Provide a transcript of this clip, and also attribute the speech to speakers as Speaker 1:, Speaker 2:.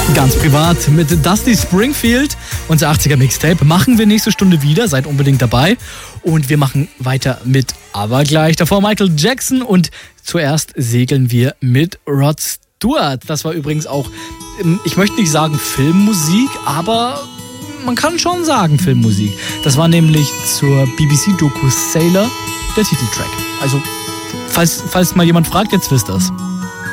Speaker 1: Ganz privat mit Dusty Springfield. Unser 80er Mixtape machen wir nächste Stunde wieder. Seid unbedingt dabei. Und wir machen weiter mit Aber gleich. Davor Michael Jackson und zuerst segeln wir mit Rod Stewart. Das war übrigens auch, ich möchte nicht sagen Filmmusik, aber man kann schon sagen Filmmusik. Das war nämlich zur BBC-Doku Sailor der Titeltrack. Also, falls mal jemand fragt, jetzt wisst ihr's.